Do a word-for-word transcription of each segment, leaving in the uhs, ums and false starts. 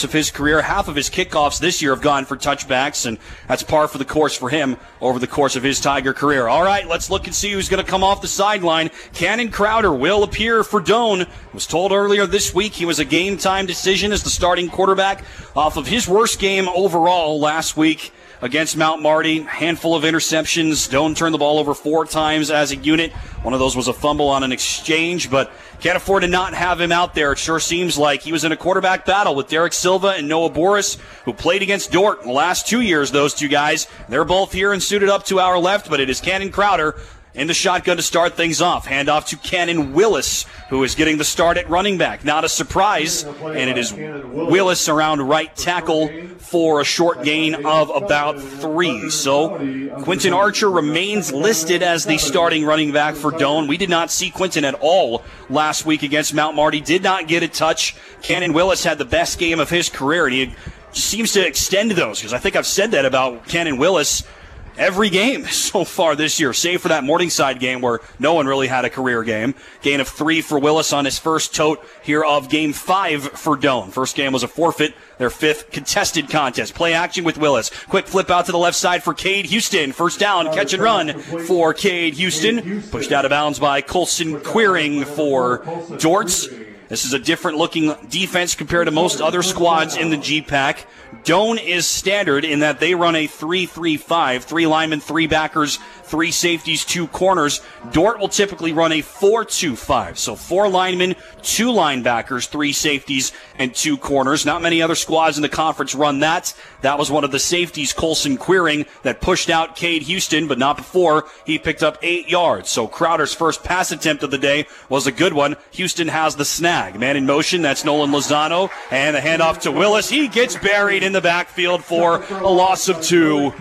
course of his career. Half of his kickoffs this year have gone for touchbacks, and that's par for the course for him over the course of his Tiger career. All right, let's look and see who's going to come off the sideline. Cannon Crowder will appear for Doane. Was told earlier this week he was a game-time decision as the starting quarterback off of his worst game overall last week against Mount Marty. Handful of interceptions. Doane turned the ball over four times as a unit. One of those was a fumble on an exchange, but can't afford to not have him out there. It sure seems like he was in a quarterback battle with Derek Silva and Noah Boris, who played against Dordt in the last two years, those two guys. They're both here and suited up to our left, but it is Cannon Crowder in the shotgun to start things off. Hand off to Cannon Willis, who is getting the start at running back. Not a surprise, and it is Willis around right tackle for a short gain of about three. So Quentin Archer remains listed as the starting running back for Doane. We did not see Quentin at all last week against Mount Marty. Did not get a touch. Cannon Willis had the best game of his career, and he seems to extend those, because I think I've said that about Cannon Willis every game so far this year, save for that Morningside game where no one really had a career game. Gain of three for Willis on his first tote here of game five for Doane. First game was a forfeit, their fifth contested contest. Play action with Willis. Quick flip out to the left side for Cade Houston. First down, catch and run for Cade Houston. Pushed out of bounds by Colson Queering for Dortz. This is a different-looking defense compared to most other squads in the G PAC. Doane is standard in that they run a three three five, three linemen, three backers, three safeties, two corners. Dordt will typically run a four two five, so four linemen, two linebackers, three safeties, and two corners. Not many other squads in the conference run that. That was one of the safeties, Colson Queering, that pushed out Cade Houston, but not before he picked up eight yards. So Crowder's first pass attempt of the day was a good one. Houston has the snag. Man in motion, that's Nolan Lozano, and the handoff to Willis. He gets buried in the backfield for a loss of two.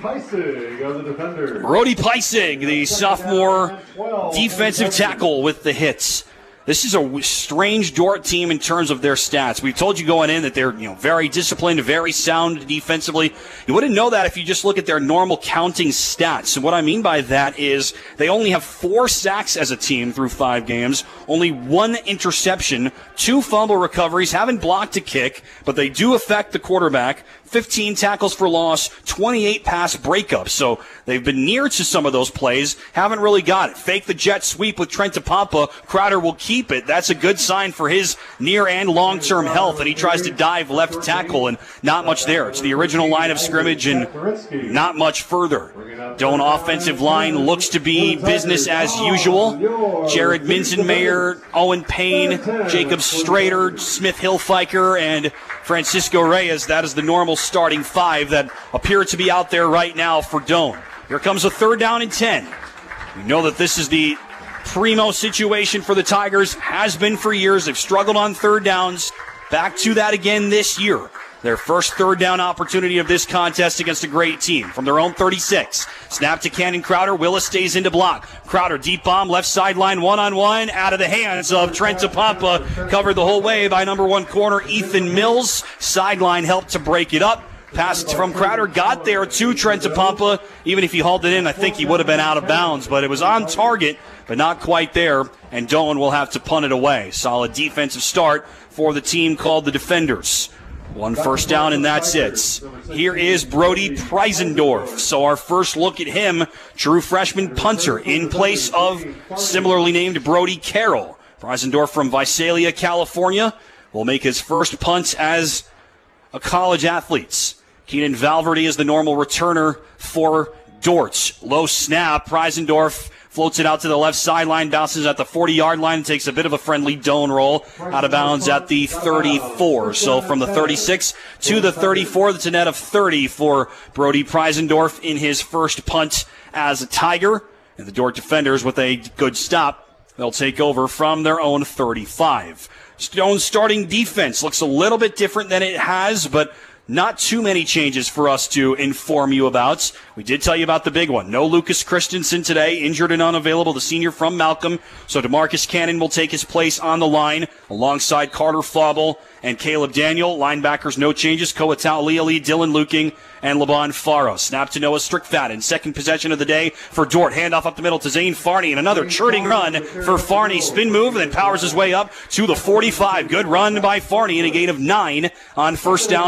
Brody Peisig, the sophomore defensive tackle, with the hits. This is a strange Dordt team in terms of their stats. We've told you going in that they're, you know, very disciplined, very sound defensively. You wouldn't know that if you just look at their normal counting stats. And what I mean by that is they only have four sacks as a team through five games, only one interception, two fumble recoveries, haven't blocked a kick, but they do affect the quarterback. fifteen tackles for loss, twenty-eight pass breakups. So they've been near to some of those plays, haven't really got it. Fake the jet sweep with Trent DePompa. Crowder will keep it. That's a good sign for his near and long-term health, and he tries to dive left tackle, and not much there. It's the original line of scrimmage and not much further. Doane offensive line looks to be business as usual. Jared Minzenmayer, Owen Payne, Jacob Strader, Smith Hilfiker, and Francisco Reyes. That is the normal starting five that appear to be out there right now for Doane. Here comes a third down and ten. We know that this is the primo situation for the Tigers. Has been for years. They've struggled on third downs. Back to that again this year. Their first third down opportunity of this contest against a great team from their own thirty-six. Snap to Cannon Crowder. Willis stays into block. Crowder deep bomb, left sideline, one-on-one, out of the hands of Trent DePompa. Covered the whole way by number one corner Ethan Mills. Sideline helped to break it up. Pass from Crowder got there to Trent DePompa. Even if he hauled it in, I think he would have been out of bounds, but it was on target, but not quite there, and Doane will have to punt it away. Solid defensive start for the team called the Defenders. One first down, and that's it. Here is Brody Preisendorf. So our first look at him, true freshman punter, in place of similarly named Brody Carroll. Preisendorf from Visalia, California, will make his first punt as a college athlete. Keenan Valverde is the normal returner for Dordt. Low snap. Preisendorf floats it out to the left sideline, bounces at the forty-yard line, and takes a bit of a friendly Doane roll out of bounds at the thirty-four. So from the thirty-six to the thirty-four, that's a net of thirty for Brody Preisendorf in his first punt as a Tiger. And the Dordt Defenders, with a good stop, they'll take over from their own thirty-five. Doane's starting defense looks a little bit different than it has, but not too many changes for us to inform you about. We did tell you about the big one. No Lucas Christensen today, injured and unavailable, the senior from Malcolm. So DeMarcus Cannon will take his place on the line alongside Carter Fauble and Caleb Daniel. Linebackers, no changes. Koatau Lealy, Dylan Luking, and Laban Faro. Snap to Noah Strickfaden. Second possession of the day for Dordt. Handoff up the middle to Zane Farney, and another churning run for Farney. Spin move, and then powers his way up to the forty-five. Good run by Farney, and a gain of nine on first down.